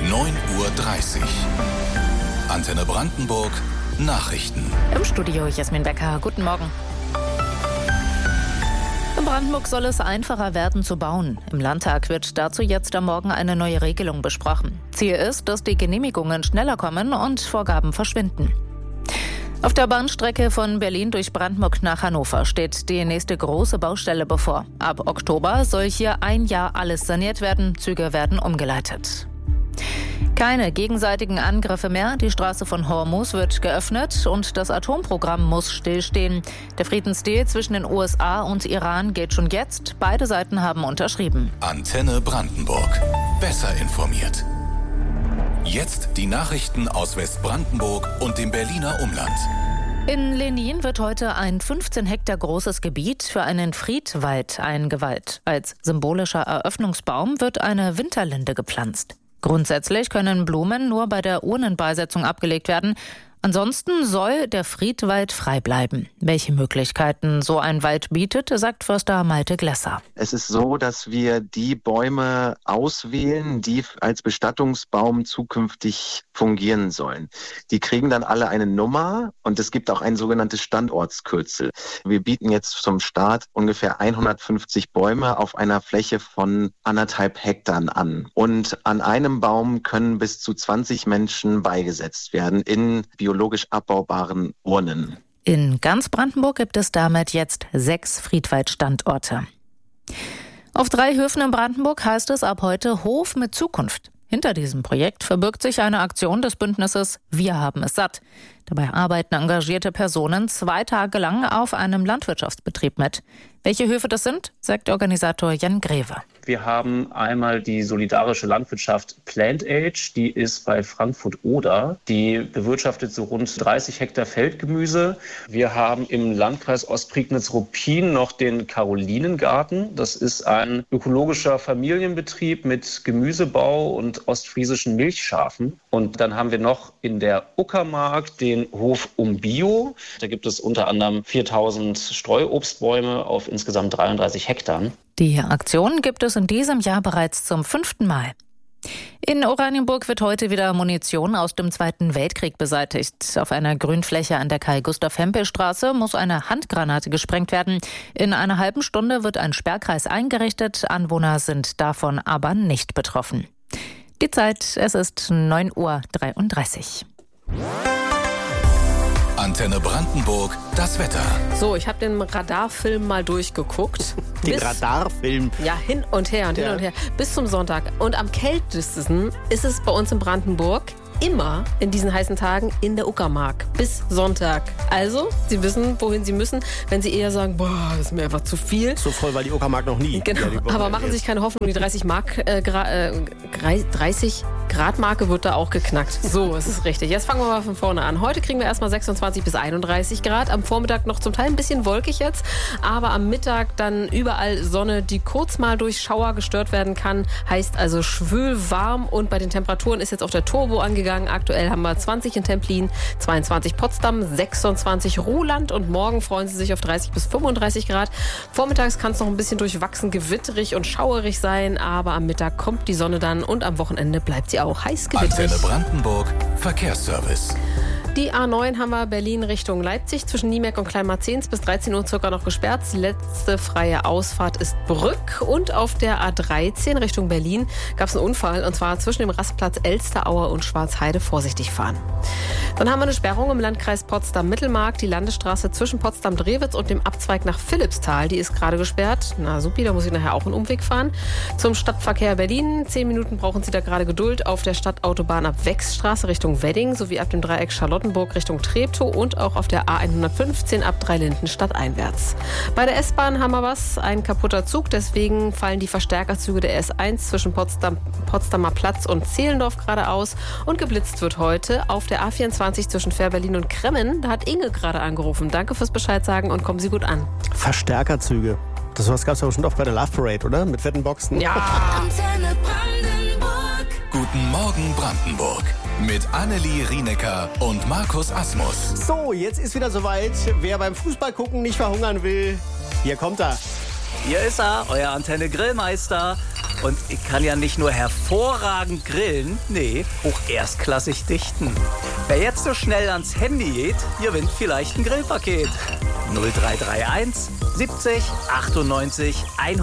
9:30 Uhr. Antenne Brandenburg Nachrichten. Im Studio Jasmin Becker. Guten Morgen. In Brandenburg soll es einfacher werden zu bauen. Im Landtag wird dazu jetzt am Morgen eine neue Regelung besprochen. Ziel ist, dass die Genehmigungen schneller kommen und Vorgaben verschwinden. Auf der Bahnstrecke von Berlin durch Brandenburg nach Hannover steht die nächste große Baustelle bevor. Ab Oktober soll hier ein Jahr alles saniert werden. Züge werden umgeleitet. Keine gegenseitigen Angriffe mehr. Die Straße von Hormuz wird geöffnet und das Atomprogramm muss stillstehen. Der Friedensdeal zwischen den USA und Iran gilt schon jetzt. Beide Seiten haben unterschrieben. Antenne Brandenburg. Besser informiert. Jetzt die Nachrichten aus Westbrandenburg und dem Berliner Umland. In Lenin wird heute ein 15 Hektar großes Gebiet für einen Friedwald eingeweiht. Als symbolischer Eröffnungsbaum wird eine Winterlinde gepflanzt. Grundsätzlich können Blumen nur bei der Urnenbeisetzung abgelegt werden. Ansonsten soll der Friedwald frei bleiben. Welche Möglichkeiten so ein Wald bietet, sagt Förster Malte Glesser. Es ist so, dass wir die Bäume auswählen, die als Bestattungsbaum zukünftig fungieren sollen. Die kriegen dann alle eine Nummer und es gibt auch ein sogenanntes Standortskürzel. Wir bieten jetzt zum Start ungefähr 150 Bäume auf einer Fläche von 1,5 Hektar an. Und an einem Baum können bis zu 20 Menschen beigesetzt werden in biologisch abbaubaren Urnen. In ganz Brandenburg gibt es damit jetzt 6 Friedwaldstandorte. Auf 3 Höfen in Brandenburg heißt es ab heute Hof mit Zukunft. Hinter diesem Projekt verbirgt sich eine Aktion des Bündnisses Wir haben es satt. Dabei arbeiten engagierte Personen 2 Tage lang auf einem Landwirtschaftsbetrieb mit. Welche Höfe das sind, sagt Organisator Jan Greve. Wir haben einmal die solidarische Landwirtschaft Plant Age, die ist bei Frankfurt-Oder. Die bewirtschaftet so rund 30 Hektar Feldgemüse. Wir haben im Landkreis Ostprignitz-Ruppin noch den Karolinengarten. Das ist ein ökologischer Familienbetrieb mit Gemüsebau und ostfriesischen Milchschafen. Und dann haben wir noch in der Uckermark den Hof Umbio. Da gibt es unter anderem 4000 Streuobstbäume auf insgesamt 33 Hektar. Die Aktion gibt es in diesem Jahr bereits zum 5. Mal. In Oranienburg wird heute wieder Munition aus dem Zweiten Weltkrieg beseitigt. Auf einer Grünfläche an der Karl-Gustav-Hempel-Straße muss eine Handgranate gesprengt werden. In einer halben Stunde wird ein Sperrkreis eingerichtet. Anwohner sind davon aber nicht betroffen. Die Zeit, es ist 9:33 Uhr. Antenne Brandenburg, das Wetter. So, ich habe den Radarfilm mal durchgeguckt. Den Radarfilm? Ja, hin und her. Bis zum Sonntag. Und am kältesten ist es bei uns in Brandenburg immer in diesen heißen Tagen in der Uckermark. Bis Sonntag. Also, Sie wissen, wohin Sie müssen. Wenn Sie eher sagen, boah, das ist mir einfach zu viel. So voll war die Uckermark noch nie. Genau, aber machen Sie sich keine Hoffnung, die 30 Grad Marke wird da auch geknackt. So, es ist richtig. Jetzt fangen wir mal von vorne an. Heute kriegen wir erstmal 26 bis 31 Grad. Am Vormittag noch zum Teil ein bisschen wolkig jetzt. Aber am Mittag dann überall Sonne, die kurz mal durch Schauer gestört werden kann. Heißt also schwül warm. Und bei den Temperaturen ist jetzt auch der Turbo angegangen. Aktuell haben wir 20 in Templin, 22 Potsdam, 26 Ruhland. Und morgen freuen Sie sich auf 30 bis 35 Grad. Vormittags kann es noch ein bisschen durchwachsen, gewitterig und schauerig sein. Aber am Mittag kommt die Sonne dann und am Wochenende bleibt sie auch heiß gewitterig. Antenne Brandenburg, Verkehrsservice. Die A9 haben wir Berlin Richtung Leipzig zwischen Niemeck und Kleinmarzens bis 13 Uhr circa noch gesperrt. Die letzte freie Ausfahrt ist Brück. Und auf der A13 Richtung Berlin gab es einen Unfall und zwar zwischen dem Rastplatz Elsteraue und Schwarzheide. Vorsichtig fahren. Dann haben wir eine Sperrung im Landkreis Potsdam-Mittelmark. Die Landesstraße zwischen Potsdam-Drewitz und dem Abzweig nach Philippsthal, die ist gerade gesperrt. Na supi, da muss ich nachher auch einen Umweg fahren. Zum Stadtverkehr Berlin. 10 Minuten brauchen Sie da gerade Geduld auf der Stadtautobahn ab Wechsstraße Richtung Wedding sowie ab dem Dreieck Charlottenburg Richtung Treptow und auch auf der A115 ab Dreilinden stadteinwärts. Bei der S-Bahn haben wir was, ein kaputter Zug, deswegen fallen die Verstärkerzüge der S1 zwischen Potsdamer Platz und Zehlendorf gerade aus und geblitzt wird heute auf der A24 zwischen Fährberlin und Kremmen. Da hat Inge gerade angerufen. Danke fürs Bescheid sagen und kommen Sie gut an. Verstärkerzüge. Das sowas gab es ja bestimmt auch bei der Love Parade, oder? Mit fetten Boxen. Ja. Antenne Brandenburg. Guten Morgen Brandenburg. Mit Annelie Rienecker und Markus Asmus. So, jetzt ist wieder soweit. Wer beim Fußball gucken nicht verhungern will, hier kommt er. Hier ist er, euer Antenne Grillmeister. Und ich kann ja nicht nur hervorragend grillen, nee, auch erstklassig dichten. Wer jetzt so schnell ans Handy geht, gewinnt vielleicht ein Grillpaket. 0331 70 98 100.